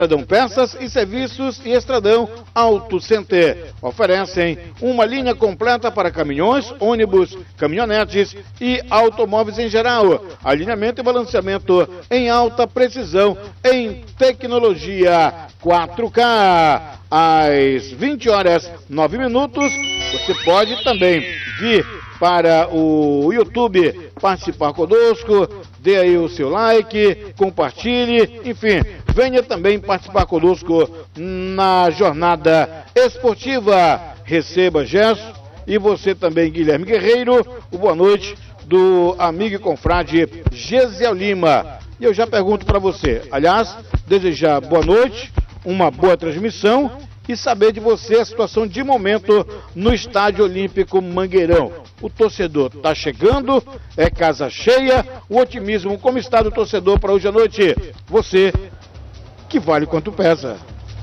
Estradão Peças e Serviços e Estradão Auto Center. Oferecem uma linha completa para caminhões, ônibus, caminhonetes e automóveis em geral. Alinhamento e balanceamento em alta precisão em tecnologia 4K. Às 20h09, você pode também vir para o YouTube participar conosco, dê aí o seu like, compartilhe, enfim, venha também participar conosco na jornada esportiva. Receba, Gerson, e você também, Guilherme Guerreiro, o boa noite do amigo e confrade Gesiel Lima. E eu já pergunto para você, aliás, desejar boa noite, uma boa transmissão e saber de você a situação de momento no Estádio Olímpico Mangueirão. O torcedor está chegando, é casa cheia, o otimismo, como está o torcedor para hoje à noite? Você, que vale quanto pesa.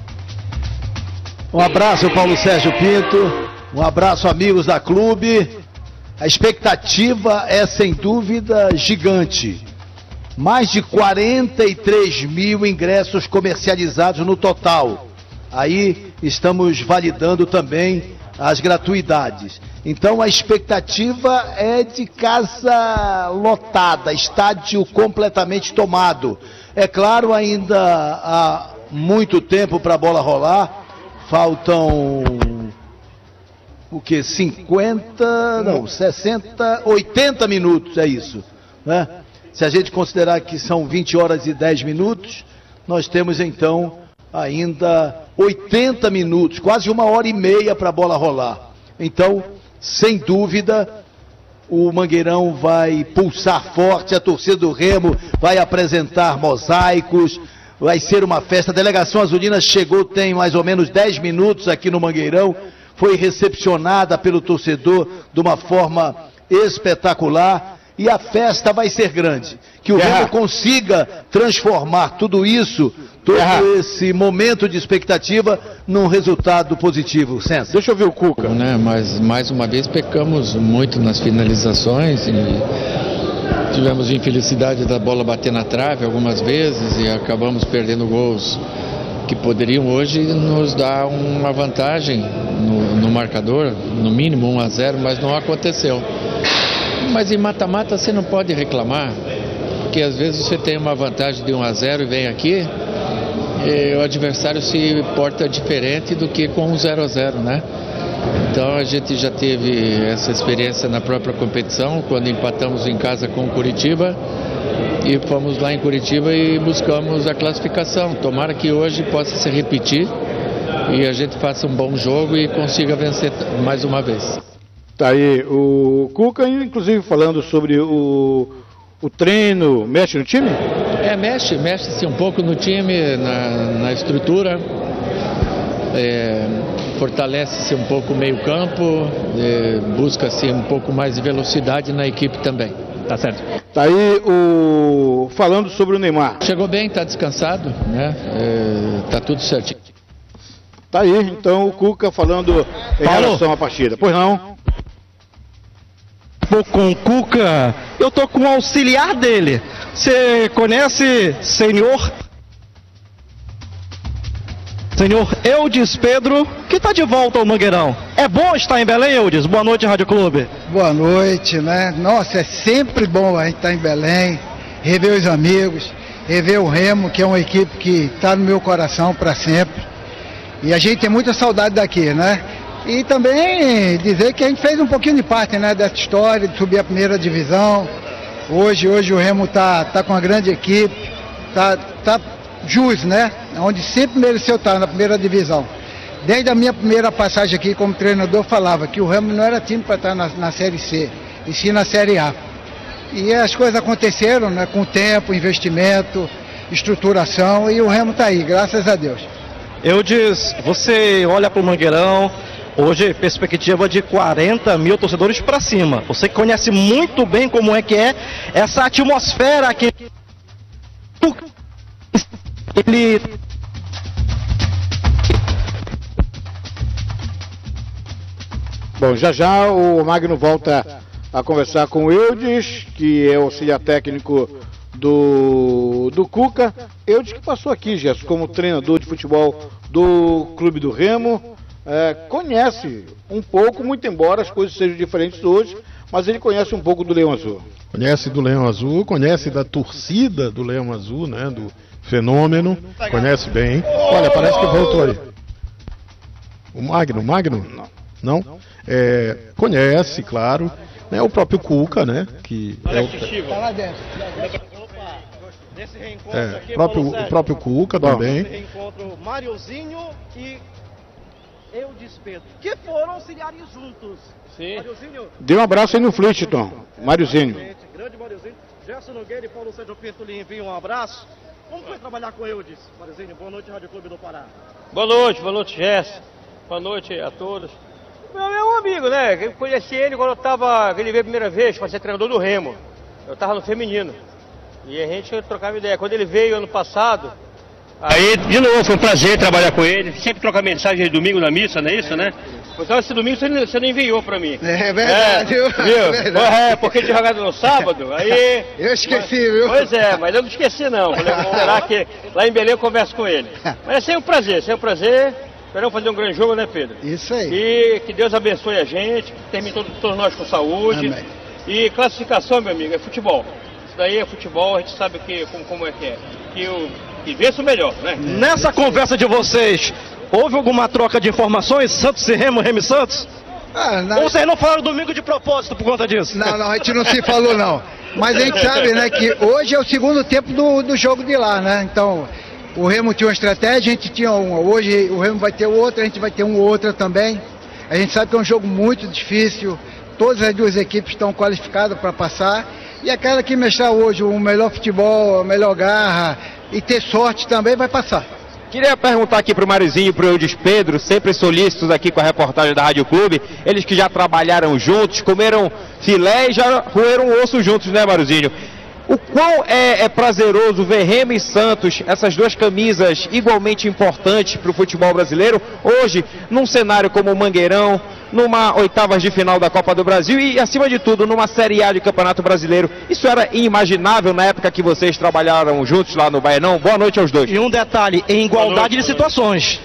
Um abraço, Paulo Sérgio Pinto, um abraço, amigos da clube. A expectativa é, sem dúvida, gigante. Mais de 43 mil ingressos comercializados no total. Aí estamos validando também as gratuidades. Então a expectativa é de casa lotada, estádio completamente tomado. É claro, ainda há muito tempo para a bola rolar. Faltam o que? 60, 80 minutos, é isso, né? Se a gente considerar que são 20 horas e 10 minutos, nós temos então ainda 80 minutos, quase 1h30 para a bola rolar. Então, sem dúvida, o Mangueirão vai pulsar forte, a torcida do Remo vai apresentar mosaicos, vai ser uma festa. A delegação azulina chegou, tem mais ou menos 10 minutos aqui no Mangueirão, foi recepcionada pelo torcedor de uma forma espetacular. E a festa vai ser grande. Que o Remo consiga transformar tudo isso, todo esse momento de expectativa, num resultado positivo. Sensa. Deixa eu ver o Cuca. Né? Mas, mais uma vez, pecamos muito nas finalizações e tivemos infelicidade da bola bater na trave algumas vezes e acabamos perdendo gols que poderiam hoje nos dar uma vantagem no marcador, no mínimo 1-0, mas não aconteceu. Mas em mata-mata você não pode reclamar, porque às vezes você tem uma vantagem de 1-0 e vem aqui, e o adversário se porta diferente do que com 0-0, né? Então a gente já teve essa experiência na própria competição, quando empatamos em casa com o Curitiba, e fomos lá em Curitiba e buscamos a classificação. Tomara que hoje possa se repetir e a gente faça um bom jogo e consiga vencer mais uma vez. Tá aí o Cuca, inclusive falando sobre o treino, mexe no time? Mexe-se um pouco no time, na estrutura, fortalece-se um pouco o meio campo, busca-se um pouco mais de velocidade na equipe também. Tá certo. Tá aí falando sobre o Neymar. Chegou bem, tá descansado, né? Tá tudo certinho. Tá aí, então, o Cuca falando em relação à partida. Pois não? Com o Cuca, eu tô com o auxiliar dele. Você conhece senhor Eudes Pedro, que tá de volta ao Mangueirão. É bom estar em Belém, Eudes? Boa noite, Rádio Clube. Boa noite, né? Nossa, é sempre bom a gente estar em Belém, rever os amigos, rever o Remo, que é uma equipe que está no meu coração para sempre. E a gente tem muita saudade daqui, né? E também dizer que a gente fez um pouquinho de parte, né, dessa história de subir a primeira divisão. Hoje o Remo tá com uma grande equipe, tá jus, né? Onde sempre mereceu estar na primeira divisão. Desde a minha primeira passagem aqui como treinador, falava que o Remo não era time para estar na Série C, e sim na Série A. E as coisas aconteceram, né, com o tempo, investimento, estruturação, e o Remo está aí, graças a Deus. Eudes, você olha para o Mangueirão, hoje perspectiva de 40 mil torcedores para cima. Você conhece muito bem como é que é essa atmosfera aqui. Ele... Bom, já o Magno volta a conversar com o Eudes, que é o auxiliar técnico do Cuca, Eudes que passou aqui, Gerson, como treinador de futebol do Clube do Remo, conhece um pouco, muito embora as coisas sejam diferentes hoje, mas ele conhece um pouco do Leão Azul. Conhece do Leão Azul, conhece da torcida do Leão Azul, né, do Fenômeno, conhece bem. Olha, parece que voltou aí. O Magno? Não? Conhece, claro, né, o próprio Cuca, né, que Tá lá dentro. Nesse reencontro aqui, o próprio Cuca também. Nesse reencontro, Mariozinho e Eudes Pedro, que foram auxiliares juntos. Sim. Mariozinho, Dê um abraço aí no Flitton, Mariozinho. grande Mariozinho. Gerson Nogueira e Paulo Sérgio Pinto lhe enviam um abraço. Como foi trabalhar com Eudes, Mariozinho? Boa noite, Rádio Clube do Pará. Boa noite, Gerson. Boa noite a todos. Meu amigo, né? Eu conheci ele quando ele veio a primeira vez para ser treinador do Remo. Eu estava no feminino. E a gente trocava ideia. Quando ele veio ano passado, aí de novo foi um prazer trabalhar com ele. Sempre trocar mensagem de domingo na missa, não é isso, né? Então esse domingo você não enviou para mim. É verdade, viu? Viu? É verdade. Porque tinha jogado no sábado, aí... Eu esqueci, viu? Pois é, mas eu não esqueci não. Falei, será que lá em Belém eu converso com ele. Mas é sempre um prazer. Esperamos fazer um grande jogo, né, Pedro? Isso aí. E que Deus abençoe a gente, que termine todos nós com saúde. Amém. E classificação, meu amigo, é futebol. Isso daí é futebol, a gente sabe como é que é. Que vença o melhor, né? Nessa conversa de vocês, houve alguma troca de informações? Santos e Remo e Santos? Ou vocês não falaram domingo de propósito por conta disso? Não, a gente não se falou não. Mas a gente sabe, né, que hoje é o segundo tempo do jogo de lá, né? Então, o Remo tinha uma estratégia, a gente tinha uma. Hoje o Remo vai ter outra, a gente vai ter outra também. A gente sabe que é um jogo muito difícil. Todas as duas equipes estão qualificadas para passar. E aquela que mestrar hoje o melhor futebol, a melhor garra e ter sorte também vai passar. Queria perguntar aqui para o Mariozinho e para o Eudes Pedro, sempre solícitos aqui com a reportagem da Rádio Clube, eles que já trabalharam juntos, comeram filé e já roeram osso juntos, né, Mariozinho? O quão é prazeroso ver Remo e Santos, essas duas camisas igualmente importantes para o futebol brasileiro, hoje, num cenário como o Mangueirão, numa oitavas de final da Copa do Brasil e, acima de tudo, numa Série A de Campeonato Brasileiro. Isso era inimaginável na época que vocês trabalharam juntos lá no Baianão? Boa noite aos dois. E um detalhe, em igualdade de situações.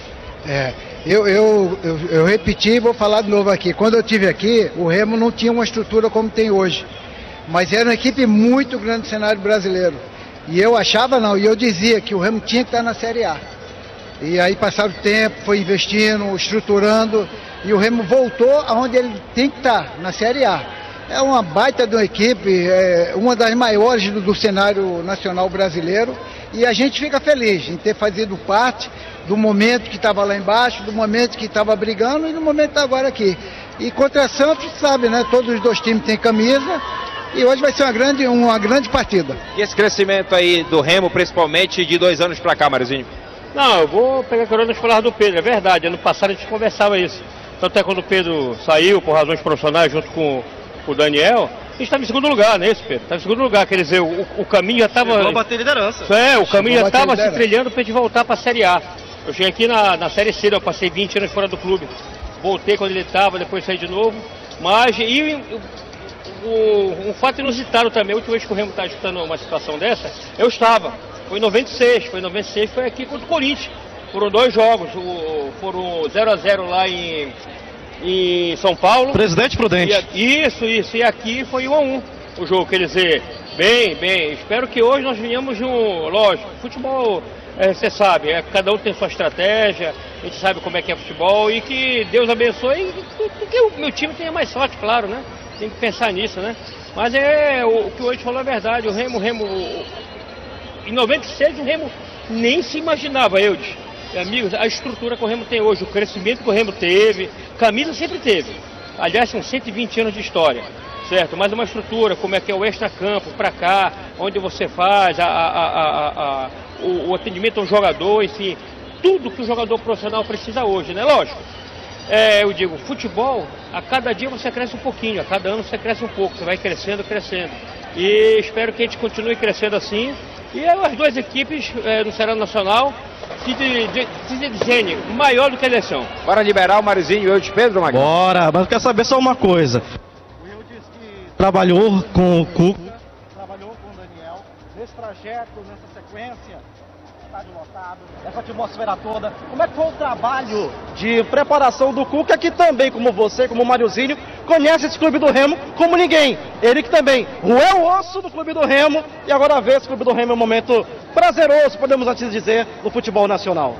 Eu repeti e vou falar de novo aqui. Quando eu estive aqui, o Remo não tinha uma estrutura como tem hoje. Mas era uma equipe muito grande no cenário brasileiro. E eu achava não, e eu dizia que o Remo tinha que estar na Série A. E aí passaram o tempo, foi investindo, estruturando, e o Remo voltou aonde ele tem que estar, na Série A. É uma baita de uma equipe, uma das maiores do cenário nacional brasileiro, e a gente fica feliz em ter fazido parte do momento que estava lá embaixo, do momento que estava brigando e do momento que está agora aqui. E contra Santos, sabe, né? Todos os dois times têm camisa. E hoje vai ser uma grande partida. E esse crescimento aí do Remo, principalmente de 2 anos pra cá, Mariozinho? Não, eu vou pegar carona nas palavras do Pedro, é verdade. Ano passado a gente conversava isso. Tanto é quando o Pedro saiu por razões profissionais junto com o Daniel, a gente estava em segundo lugar, não é isso, Pedro? Estava em segundo lugar, quer dizer, o caminho já estava... Chegou a bater liderança. O caminho já estava se trilhando para a gente voltar para a Série A. Eu cheguei aqui na Série C, eu passei 20 anos fora do clube. Voltei quando ele estava, depois saí de novo. Mas, um fato inusitado também, a última vez que o Remo está disputando uma situação dessa, eu estava. Foi em 96, foi aqui contra o Corinthians. Foram 2 jogos, foram 0-0 lá em São Paulo. Presidente Prudente. Isso, e aqui foi 1-1 o jogo, quer dizer, bem, espero que hoje nós venhamos lógico, futebol, você sabe, cada um tem sua estratégia, a gente sabe como é que é futebol e que Deus abençoe e que o meu time tenha mais sorte, claro, né? Tem que pensar nisso, né? Mas o que o Eudes falou é verdade, o Remo, em 96 o Remo nem se imaginava, Eudes. Amigos, a estrutura que o Remo tem hoje, o crescimento que o Remo teve, camisa sempre teve. Aliás, são 120 anos de história, certo? Mas uma estrutura, como é que é o extracampo, para cá, onde você faz o atendimento ao jogador, enfim, tudo que o jogador profissional precisa hoje, né? Lógico. Eu digo, futebol, a cada dia você cresce um pouquinho, a cada ano você cresce um pouco, você vai crescendo. E espero que a gente continue crescendo assim. E as duas equipes no Ceará Nacional se desenhem maior do que a eleição. Bora liberar o Mariozinho e o Eudes Pedro, Magno? Bora, mas eu quero saber só uma coisa. O Eudes que trabalhou com o Cuca, trabalhou com o Daniel, nesse trajeto, nessa sequência, Essa atmosfera toda, como é que foi o trabalho de preparação do Cuca, que também, como você, como o Mariozinho, conhece esse clube do Remo como ninguém. Ele que também roeu o osso do clube do Remo e agora vê esse clube do Remo em um momento prazeroso, podemos assim dizer, no futebol nacional.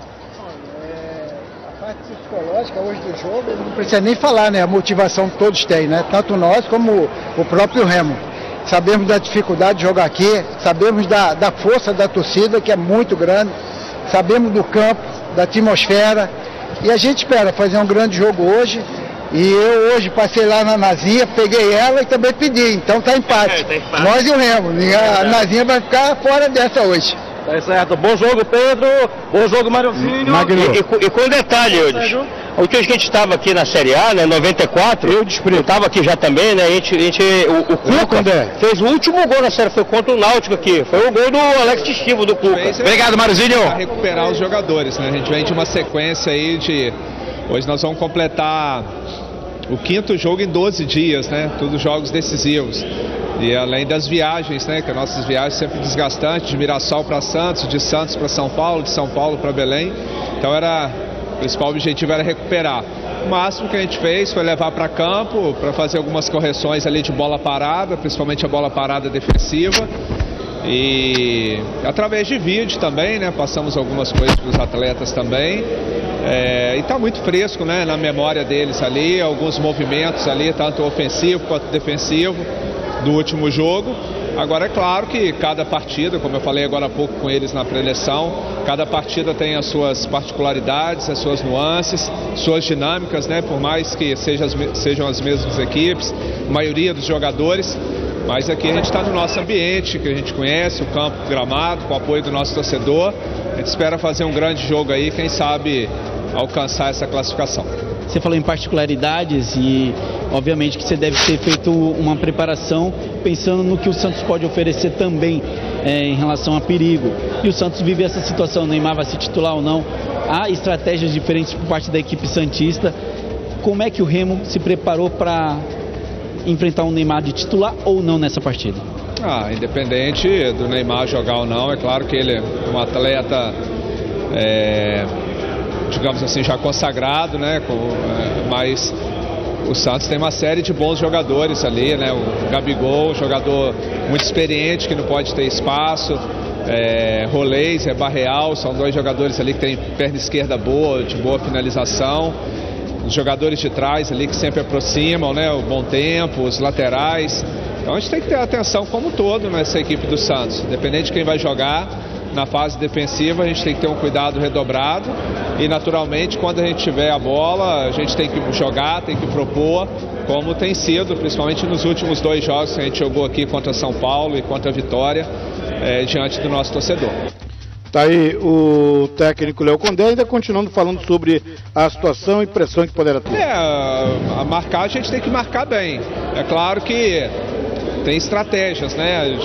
A parte psicológica hoje do jogo, não precisa nem falar, né? A motivação que todos têm, né? Tanto nós como o próprio Remo. Sabemos da dificuldade de jogar aqui, sabemos da força da torcida, que é muito grande, sabemos do campo, da atmosfera, e a gente espera fazer um grande jogo hoje. E eu hoje passei lá na Nazinha, peguei ela e também pedi, então tá empate. Nós e o Remo, a Nazinha vai ficar fora dessa hoje. Tá certo, bom jogo, Pedro, bom jogo, Mariozinho. E com detalhe, Eudes, a última vez que a gente estava aqui na Série A, né, 94, eu estava aqui já também, né, o Cuca fez o último gol na Série, foi contra o Náutico aqui, foi o gol do Alex Testivo, do Cuca. Obrigado, Mariozinho. Para recuperar os jogadores, né, a gente vem de uma sequência aí hoje nós vamos completar o 5º jogo em 12 dias, né, todos jogos decisivos. E além das viagens, né, que as nossas viagens sempre desgastantes, de Mirassol para Santos, de Santos para São Paulo, de São Paulo para Belém. Então o principal objetivo era recuperar. O máximo que a gente fez foi levar para campo, para fazer algumas correções ali de bola parada, principalmente a bola parada defensiva. E através de vídeo também, né, passamos algumas coisas para os atletas também. E está muito fresco, né, na memória deles ali, alguns movimentos ali, tanto ofensivo quanto defensivo, do último jogo. Agora é claro que cada partida, como eu falei agora há pouco com eles na pré-eleição, cada partida tem as suas particularidades, as suas nuances, suas dinâmicas, né? Por mais que sejam as mesmas equipes, a maioria dos jogadores, mas aqui a gente está no nosso ambiente, que a gente conhece, o campo, o gramado, com o apoio do nosso torcedor. A gente espera fazer um grande jogo aí, quem sabe alcançar essa classificação. Você falou em particularidades e obviamente que você deve ter feito uma preparação pensando no que o Santos pode oferecer também em relação a perigo. E o Santos vive essa situação, o Neymar vai se titular ou não. Há estratégias diferentes por parte da equipe santista. Como é que o Remo se preparou para enfrentar um Neymar de titular ou não nessa partida? Independente do Neymar jogar ou não, é claro que ele é um atleta digamos assim, já consagrado, né? Mas o Santos tem uma série de bons jogadores ali, né? O Gabigol, um jogador muito experiente que não pode ter espaço. Rolês, Barreal, são dois jogadores ali que têm perna esquerda boa, de boa finalização. Os jogadores de trás ali que sempre aproximam, né? O Bom Tempo, os laterais. Então a gente tem que ter atenção como um todo nessa equipe do Santos, independente de quem vai jogar. Na fase defensiva a gente tem que ter um cuidado redobrado e naturalmente quando a gente tiver a bola a gente tem que jogar, tem que propor, como tem sido, principalmente nos últimos 2 jogos que a gente jogou aqui contra São Paulo e contra a Vitória, diante do nosso torcedor. Tá aí o técnico Léo Condé, ainda continuando falando sobre a situação e pressão que poderá ter. A marcar a gente tem que marcar bem. É claro que tem estratégias, né,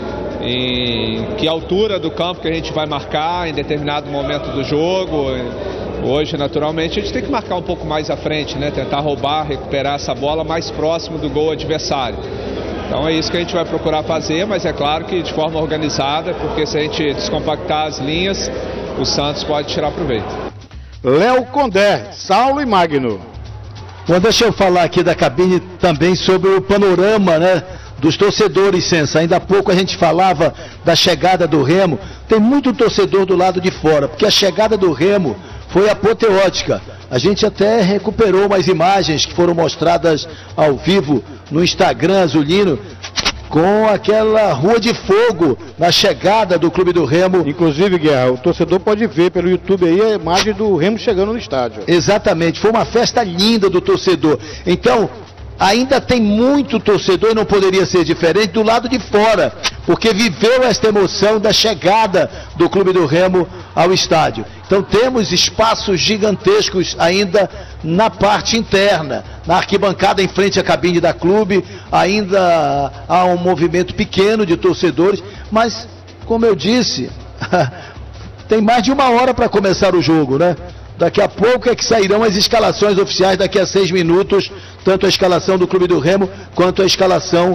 em que altura do campo que a gente vai marcar em determinado momento do jogo. Hoje, naturalmente, a gente tem que marcar um pouco mais à frente, né? Tentar roubar, recuperar essa bola mais próximo do gol adversário. Então é isso que a gente vai procurar fazer, mas é claro que de forma organizada, porque se a gente descompactar as linhas, o Santos pode tirar proveito. Léo Condé, Saulo e Magno. Bom, deixa eu falar aqui da cabine também sobre o panorama, né, dos torcedores, Sensa. Ainda há pouco a gente falava da chegada do Remo. Tem muito torcedor do lado de fora, porque a chegada do Remo foi apoteótica. A gente até recuperou umas imagens que foram mostradas ao vivo no Instagram azulino, com aquela rua de fogo na chegada do Clube do Remo. Inclusive, Guerra, o torcedor pode ver pelo YouTube aí a imagem do Remo chegando no estádio. Exatamente, foi uma festa linda do torcedor. Então, ainda tem muito torcedor, e não poderia ser diferente, do lado de fora, porque viveu esta emoção da chegada do Clube do Remo ao estádio. Então temos espaços gigantescos ainda na parte interna, na arquibancada em frente à cabine da clube, ainda há um movimento pequeno de torcedores, mas, como eu disse, tem mais de 1 hora para começar o jogo, né? Daqui a pouco é que sairão as escalações oficiais, daqui a 6 minutos, tanto a escalação do Clube do Remo, quanto a escalação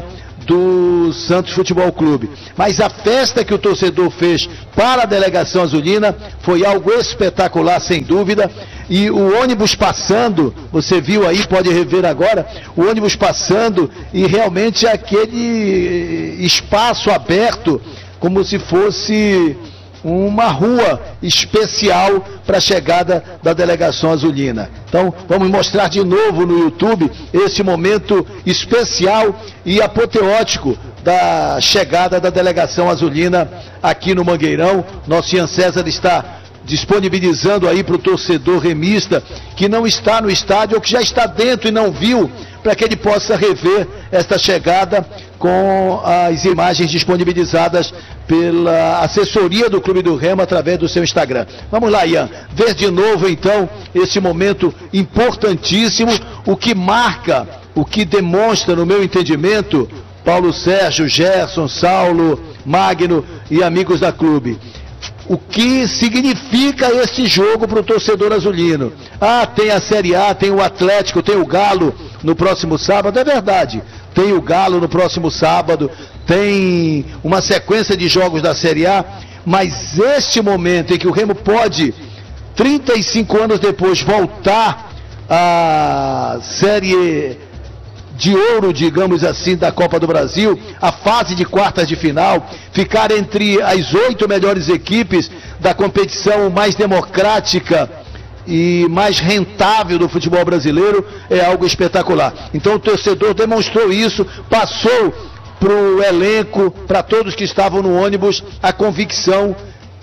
do Santos Futebol Clube. Mas a festa que o torcedor fez para a delegação azulina foi algo espetacular, sem dúvida. E o ônibus passando, você viu aí, pode rever agora, o ônibus passando e realmente aquele espaço aberto, como se fosse uma rua especial para a chegada da delegação azulina. Então, vamos mostrar de novo no YouTube esse momento especial e apoteótico da chegada da delegação azulina aqui no Mangueirão. Nosso Ian César está disponibilizando aí para o torcedor remista que não está no estádio ou que já está dentro e não viu, para que ele possa rever esta chegada com as imagens disponibilizadas pela assessoria do Clube do Remo através do seu Instagram. Vamos lá, Ian, ver de novo então esse momento importantíssimo, o que marca, o que demonstra, no meu entendimento, Paulo Sérgio, Gerson, Saulo, Magno e amigos da clube. O que significa esse jogo para o torcedor azulino? Ah, tem a Série A, tem o Atlético, tem o Galo no próximo sábado, é verdade. Tem o Galo no próximo sábado, tem uma sequência de jogos da Série A, mas este momento em que o Remo pode, 35 anos depois, voltar à Série de ouro, digamos assim, da Copa do Brasil, a fase de quartas de final, ficar entre as 8 melhores equipes da competição mais democrática e mais rentável do futebol brasileiro, é algo espetacular. Então o torcedor demonstrou isso, passou para o elenco, para todos que estavam no ônibus, a convicção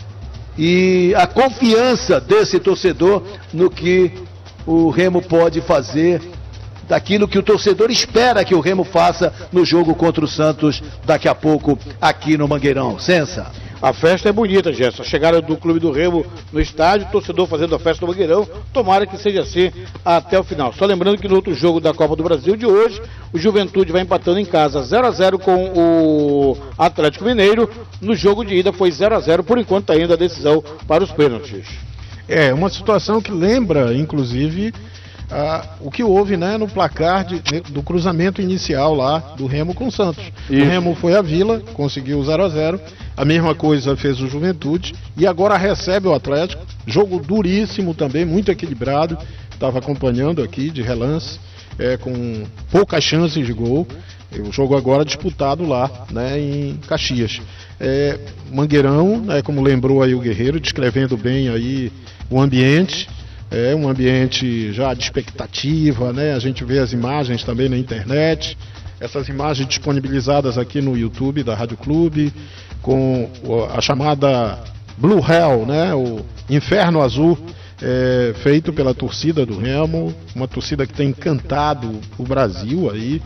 e a confiança desse torcedor no que o Remo pode fazer, daquilo que o torcedor espera que o Remo faça no jogo contra o Santos daqui a pouco aqui no Mangueirão. Sensa. A festa é bonita, Gerson. A chegada do Clube do Remo no estádio, o torcedor fazendo a festa no Mangueirão, tomara que seja assim até o final. Só lembrando que no outro jogo da Copa do Brasil de hoje, o Juventude vai empatando em casa 0-0 com o Atlético Mineiro. No jogo de ida foi 0-0, por enquanto ainda a decisão para os pênaltis. É uma situação que lembra, inclusive, o que houve, né, no placar do cruzamento inicial lá do Remo com o Santos. Isso. O Remo foi à Vila, conseguiu 0-0, a mesma coisa fez o Juventude e agora recebe o Atlético, jogo duríssimo também, muito equilibrado, estava acompanhando aqui de relance, com poucas chances de gol. O jogo agora disputado lá, né, em Caxias. Mangueirão, como lembrou aí o Guerreiro, descrevendo bem aí o ambiente. É um ambiente já de expectativa, né? A gente vê as imagens também na internet, essas imagens disponibilizadas aqui no YouTube da Rádio Clube, com a chamada Blue Hell, né? O Inferno Azul, feito pela torcida do Remo, uma torcida que tem encantado o Brasil aí,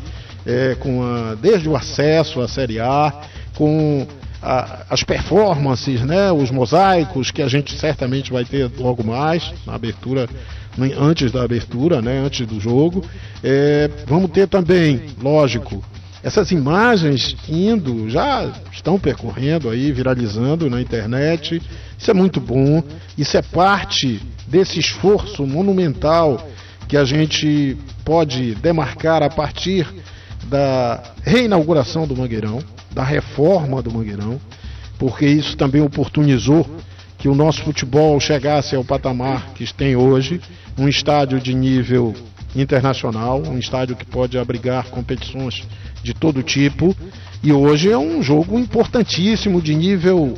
desde o acesso à Série A, com as performances, né, os mosaicos que a gente certamente vai ter logo mais na abertura, antes da abertura, né, antes do jogo. Vamos ter também, lógico, essas imagens já estão percorrendo aí, viralizando na internet. Isso é muito bom, isso é parte desse esforço monumental que a gente pode demarcar a partir da reinauguração do Mangueirão, da reforma do Mangueirão, porque isso também oportunizou que o nosso futebol chegasse ao patamar que tem hoje, um estádio de nível internacional, um estádio que pode abrigar competições de todo tipo, e hoje é um jogo importantíssimo de nível,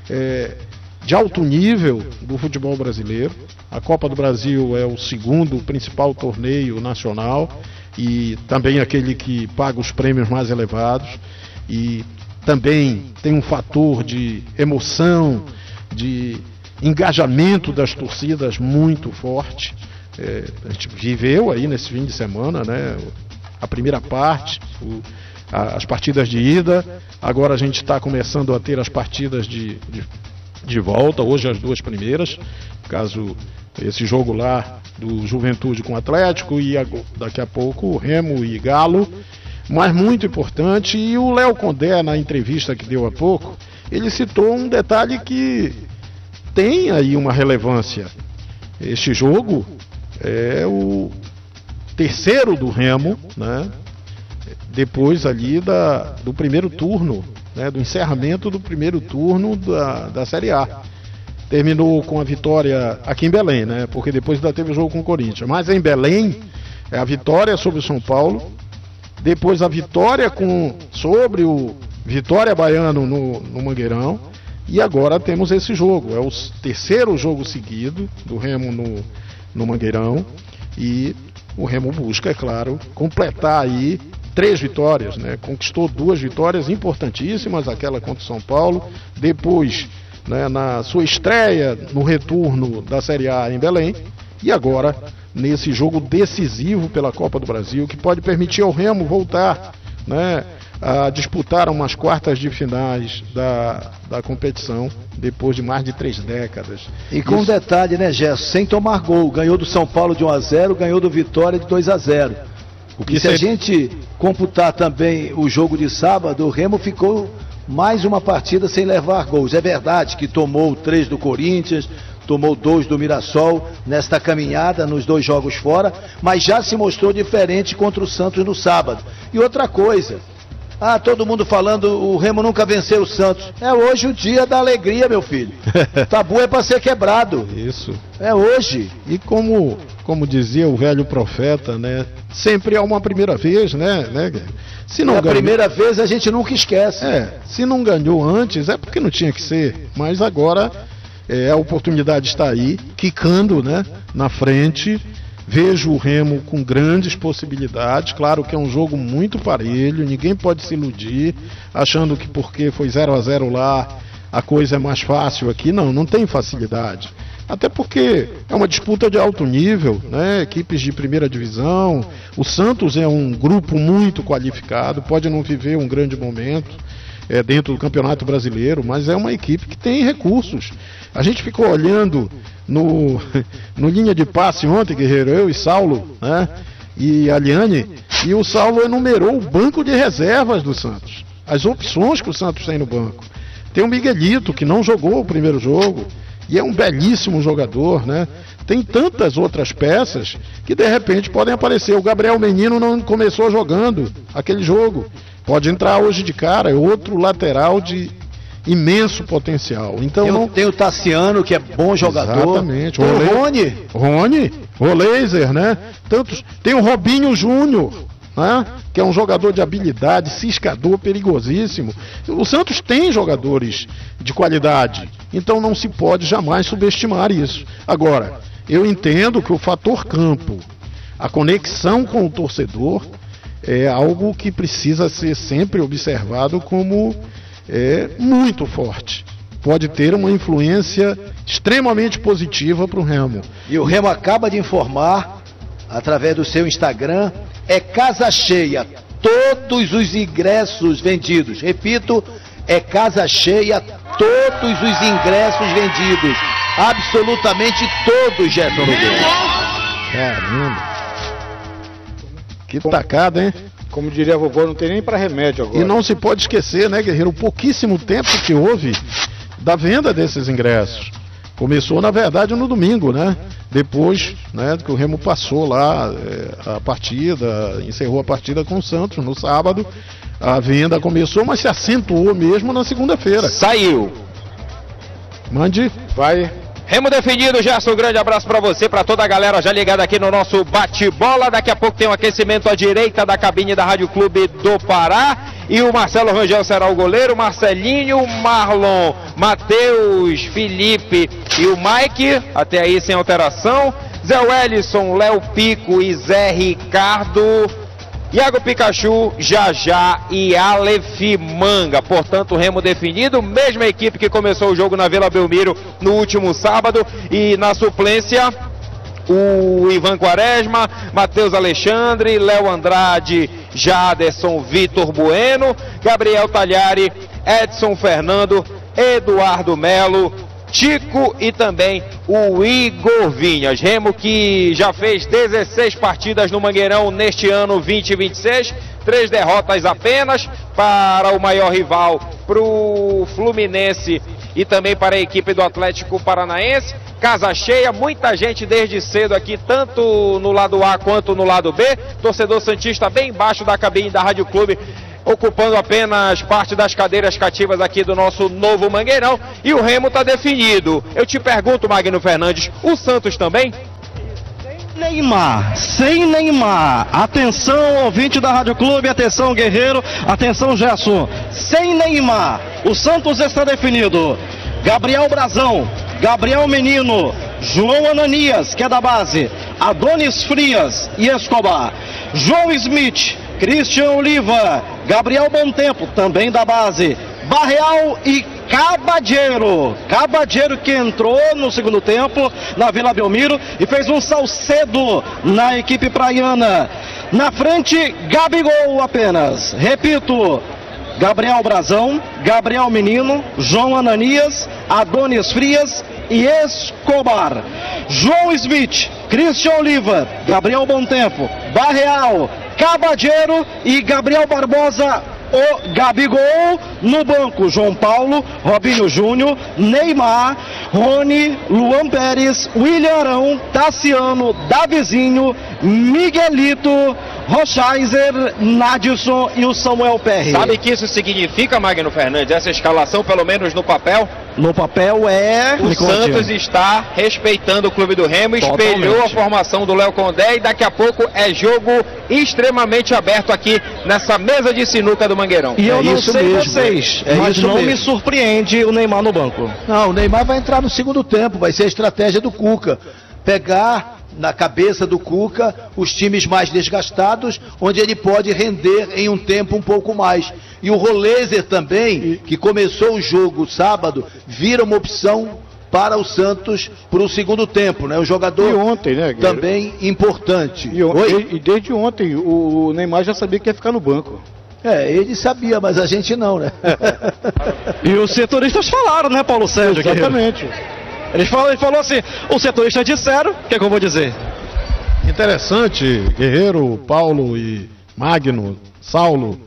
de alto nível do futebol brasileiro. A Copa do Brasil é o segundo principal torneio nacional e também aquele que paga os prêmios mais elevados. E também tem um fator de emoção, de engajamento das torcidas muito forte. A gente viveu aí nesse fim de semana, né, a primeira parte, as partidas de ida. Agora a gente está começando a ter as partidas de volta, hoje as 2 primeiras, caso esse jogo lá do Juventude com o Atlético e daqui a pouco o Remo e Galo. Mas muito importante, e o Léo Condé, na entrevista que deu há pouco, ele citou um detalhe que tem aí uma relevância. Este jogo é o terceiro do Remo, né? depois ali do primeiro turno, né, do encerramento do primeiro turno da Série A. Terminou com a vitória aqui em Belém, né, porque depois ainda teve o jogo com o Corinthians. Mas em Belém, a vitória sobre o São Paulo, depois a vitória sobre o Vitória Baiano no Mangueirão, e agora temos esse jogo. É o terceiro jogo seguido do Remo no Mangueirão, e o Remo busca, é claro, completar aí 3 vitórias, né? Conquistou 2 vitórias importantíssimas, aquela contra o São Paulo, depois, né, na sua estreia no retorno da Série A em Belém, e agora nesse jogo decisivo pela Copa do Brasil, que pode permitir ao Remo voltar, né, a disputar umas quartas de finais da competição depois de mais de 3 décadas. E com um detalhe, né, Gerson, sem tomar gol, ganhou do São Paulo de 1-0, ganhou do Vitória de 2-0. E se a gente computar também o jogo de sábado, o Remo ficou mais uma partida sem levar gols. É verdade que tomou 3 do Corinthians, tomou 2 do Mirassol nesta caminhada nos 2 jogos fora, mas já se mostrou diferente contra o Santos no sábado. E outra coisa, todo mundo falando, o Remo nunca venceu o Santos. É hoje o dia da alegria, meu filho. Tabu é para ser quebrado. Isso. É hoje. E como dizia o velho profeta, né? Sempre há uma primeira vez, né? Se não ganhou, primeira vez a gente nunca esquece. Se não ganhou antes, é porque não tinha que ser. Mas agora a oportunidade está aí, quicando, né, na frente. Vejo o Remo com grandes possibilidades. Claro que é um jogo muito parelho, ninguém pode se iludir achando que porque foi 0-0 lá a coisa é mais fácil aqui. Não tem facilidade. Até porque é uma disputa de alto nível, né? Equipes de primeira divisão. O Santos é um grupo muito qualificado, pode não viver um grande momento dentro do Campeonato Brasileiro, mas é uma equipe que tem recursos. A gente ficou olhando no linha de passe ontem, Guerreiro, eu e Saulo, né, e a Liane, e o Saulo enumerou o banco de reservas do Santos, as opções que o Santos tem no banco. Tem o Miguelito, que não jogou o primeiro jogo, e é um belíssimo jogador, né? Tem tantas outras peças que de repente podem aparecer. O Gabriel Menino não começou jogando aquele jogo, pode entrar hoje de cara, é outro lateral de imenso potencial. Então tem o Tassiano, que é bom jogador. Exatamente. Tem o Rony, o Laser, né? Tem o Robinho Júnior, né? Que é um jogador de habilidade, ciscador, perigosíssimo. O Santos tem jogadores de qualidade, então não se pode jamais subestimar isso. Agora, eu entendo que o fator campo, a conexão com o torcedor, é algo que precisa ser sempre observado como muito forte. Pode ter uma influência extremamente positiva para o Remo. E o Remo acaba de informar, através do seu Instagram, é casa cheia, todos os ingressos vendidos. Repito, é casa cheia, todos os ingressos vendidos. Absolutamente todos, Gerson Nogueira. Caramba. Que tacada, hein? Como diria a vovó, não tem nem para remédio agora. E não se pode esquecer, né, Guerreiro, o pouquíssimo tempo que houve da venda desses ingressos. Começou, na verdade, no domingo, né? Depois, né, que o Remo passou lá a partida, encerrou a partida com o Santos no sábado. A venda começou, mas se acentuou mesmo na segunda-feira. Saiu. Mande. Vai. Remo definido, Gerson, um grande abraço para você, para toda a galera já ligada aqui no nosso bate-bola. Daqui a pouco tem um aquecimento à direita da cabine da Rádio Clube do Pará. E o Marcelo Rangel será o goleiro, Marcelinho, Marlon, Matheus, Felipe e o Mike, até aí sem alteração. Zé Wellison, Léo Pico e Zé Ricardo. Iago Pikachu, Jajá e Aleph Manga. Portanto, o Remo definido, mesma equipe que começou o jogo na Vila Belmiro no último sábado. E na suplência, o Ivan Quaresma, Matheus Alexandre, Léo Andrade, Jaderson, Vitor Bueno, Gabriel Talhari, Edson Fernando, Eduardo Melo, Tico e também o Igor Vinhas. Remo que já fez 16 partidas no Mangueirão neste ano 2026, 3 derrotas apenas para o maior rival, para o Fluminense, e também para a equipe do Atlético Paranaense. Casa cheia, muita gente desde cedo aqui, tanto no lado A quanto no lado B. Torcedor santista bem embaixo da cabine da Rádio Clube, ocupando apenas parte das cadeiras cativas aqui do nosso novo Mangueirão. E o Remo está definido. Eu te pergunto, Magno Fernandes, o Santos também? Sem Neymar. Atenção, ouvinte da Rádio Clube, atenção, Guerreiro, atenção, Gerson. Sem Neymar, o Santos está definido. Gabriel Brazão, Gabriel Menino, João Ananias, que é da base, Adonis Frias e Escobar, João Smith, Christian Oliva, Gabriel Bontempo, também da base, Barreal e Cabadeiro que entrou no segundo tempo na Vila Belmiro e fez um salcedo na equipe praiana. Na frente, Gabigol apenas. Repito, Gabriel Brazão, Gabriel Menino, João Ananias, Adonis Frias e Escobar. João Smith, Christian Oliva, Gabriel Bontempo, Barreal, Cabadeiro e Gabriel Barbosa, o Gabigol. No banco, João Paulo, Robinho Júnior, Neymar, Rony, Luan Pérez, William Arão, Tassiano, Davizinho, Miguelito, Rochaiser, Nadson e o Samuel Perry. Sabe o que isso significa, Magno Fernandes? Essa escalação, pelo menos no papel? No papel é... O Santos está respeitando o clube do Remo, espelhou a formação do Léo Condé e daqui a pouco é jogo extremamente aberto aqui nessa mesa de sinuca do Mangueirão. E eu não sei vocês, mas não me surpreende o Neymar no banco. Não, o Neymar vai entrar no segundo tempo, vai ser a estratégia do Cuca. Pegar na cabeça do Cuca os times mais desgastados, onde ele pode render em um tempo um pouco mais. E o Rolézer também, que começou o jogo sábado, vira uma opção para o Santos para o segundo tempo, né? Um jogador ontem, né, também importante. E desde ontem o Neymar já sabia que ia ficar no banco. Ele sabia, mas a gente não, né? E os setoristas falaram, né, Paulo Sérgio? Exatamente. Ele falou assim, os setoristas disseram, o que é que eu vou dizer? Interessante, Guerreiro, Paulo e Magno, Saulo,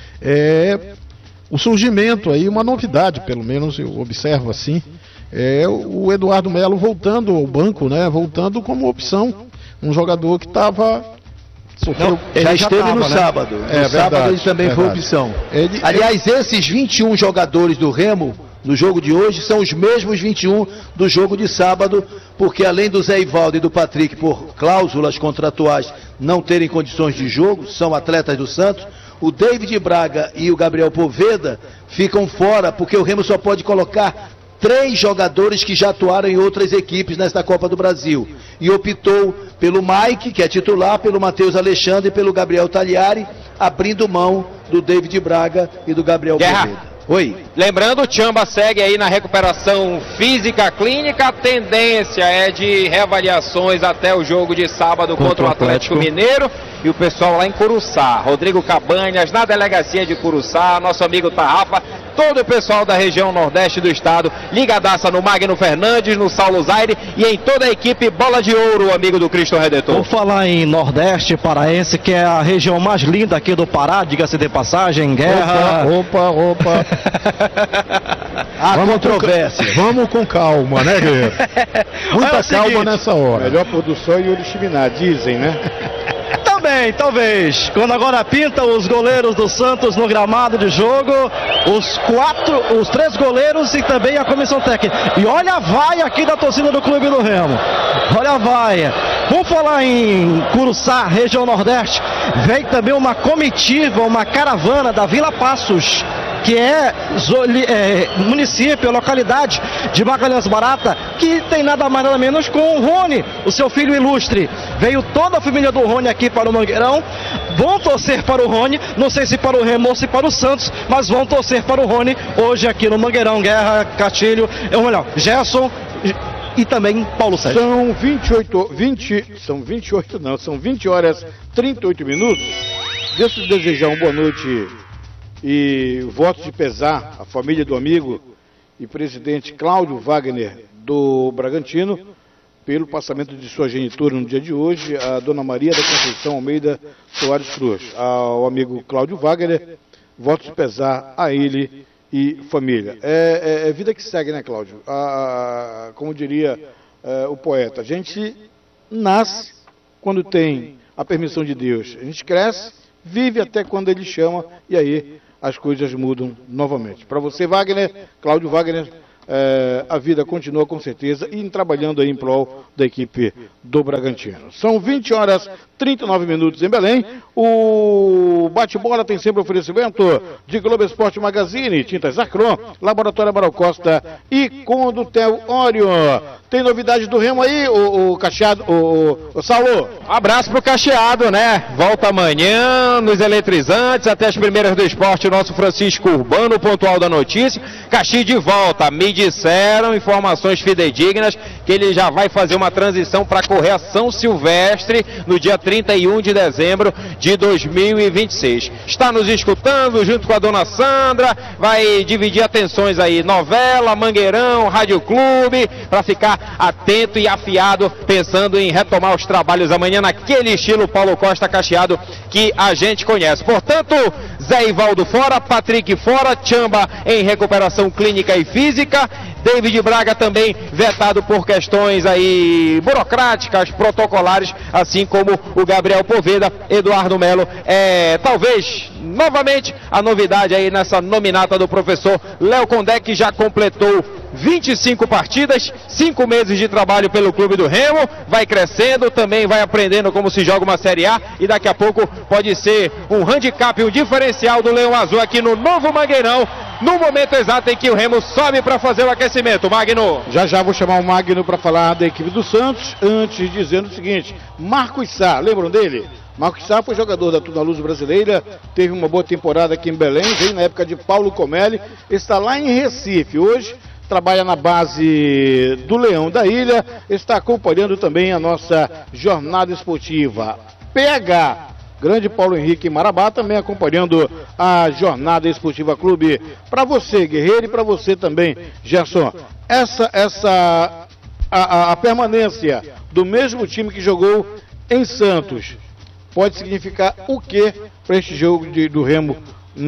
o surgimento aí, uma novidade, pelo menos eu observo assim, o Eduardo Melo voltando ao banco, né? Voltando como opção, um jogador que estava... Já esteve no sábado. No sábado ele também foi opção. Aliás, esses 21 jogadores do Remo no jogo de hoje são os mesmos 21 do jogo de sábado, porque além do Zé Ivaldo e do Patrick, por cláusulas contratuais, não terem condições de jogo, são atletas do Santos, o David Braga e o Gabriel Poveda ficam fora, porque o Remo só pode colocar 3 jogadores que já atuaram em outras equipes nesta Copa do Brasil. E optou pelo Mike, que é titular, pelo Matheus Alexandre e pelo Gabriel Tagliari, abrindo mão do David Braga e do Gabriel Poveda. Oi. Lembrando, o Tchamba segue aí na recuperação física clínica. A tendência é de reavaliações até o jogo de sábado contra o Atlético Mineiro. E o pessoal lá em Curuçá, Rodrigo Cabanhas, na delegacia de Curuçá, nosso amigo Tarrafa, todo o pessoal da região nordeste do estado, ligadaça no Magno Fernandes, no Saulo Zaire e em toda a equipe Bola de Ouro, amigo do Cristo Redentor. Vou falar em Nordeste Paraense, que é a região mais linda aqui do Pará, diga-se de passagem, Guerra. Opa. Vamos com calma, né, Guerreiro? Muita calma nessa hora. Melhor produção e Oriximiná, dizem, né? Também, talvez. Quando agora pinta os goleiros do Santos no gramado de jogo, os 3 goleiros e também a comissão técnica. E olha a vaia aqui da torcida do Clube do Remo. Olha a vaia. Vamos falar em Curuçá, região Nordeste. Veio também uma comitiva, uma caravana da Vila Passos, que é município, localidade de Magalhães Barata, que tem nada mais nada menos com o Rony, o seu filho ilustre. Veio toda a família do Rony aqui para o Mangueirão, vão torcer para o Rony, não sei se para o Remo ou se para o Santos, mas vão torcer para o Rony hoje aqui no Mangueirão. Guerra, Castilho, Gerson e também Paulo Sérgio. São 20 horas 38 minutos. Deixa eu desejar uma boa noite e votos de pesar à família do amigo e presidente Cláudio Wagner do Bragantino pelo passamento de sua genitora no dia de hoje, a dona Maria da Conceição Almeida Soares Cruz. Ao amigo Cláudio Wagner, votos de pesar a ele e família. É vida que segue, né, Cláudio? Como diria o poeta, a gente nasce quando tem a permissão de Deus. A gente cresce, vive até quando Ele chama e aí as coisas mudam novamente. Para você, Wagner, Cláudio Wagner, a vida continua com certeza e trabalhando aí em prol da equipe do Bragantino. São 20 horas 39 minutos em Belém. O bate-bola tem sempre oferecimento de Globo Esporte Magazine, Tintas Acron, Laboratório Amaral Costa e Condutel Ório. Tem novidade do Remo aí, o Cacheado, o Saulo? Abraço pro Cacheado, né? Volta amanhã nos eletrizantes, até as primeiras do esporte, o nosso Francisco Urbano, pontual da notícia. Caxi de volta, me disseram, informações fidedignas, que ele já vai fazer uma transição para correr a São Silvestre no dia 31 de dezembro de 2026. Está nos escutando junto com a dona Sandra, vai dividir atenções aí, novela, Mangueirão, Rádio Clube, para ficar atento e afiado, pensando em retomar os trabalhos amanhã naquele estilo Paulo Costa Cacheado que a gente conhece. Portanto, Zé Ivaldo fora, Patrick fora, Chamba em recuperação clínica e física, David Braga também vetado por questões aí burocráticas, protocolares, assim como o Gabriel Poveda. Eduardo Melo talvez novamente a novidade aí nessa nominata do professor Léo Condé, que já completou 25 partidas, 5 meses de trabalho pelo clube do Remo, vai crescendo, também vai aprendendo como se joga uma Série A e daqui a pouco pode ser um handicap, um diferencial do Leão Azul aqui no novo Mangueirão, no momento exato em que o Remo sobe para fazer o aquecimento. Magno. Já vou chamar o Magno para falar da equipe do Santos, antes dizendo o seguinte, Marcos Sá, lembram dele? Marcos Sá foi jogador da Tuna Luz Brasileira, teve uma boa temporada aqui em Belém, veio na época de Paulo Comelli, está lá em Recife hoje, trabalha na base do Leão da Ilha, está acompanhando também a nossa jornada esportiva. PH, grande Paulo Henrique Marabá, também acompanhando a Jornada Esportiva Clube. Para você, Guerreiro, e para você também, Gerson, a permanência do mesmo time que jogou em Santos pode significar o que para este jogo do Remo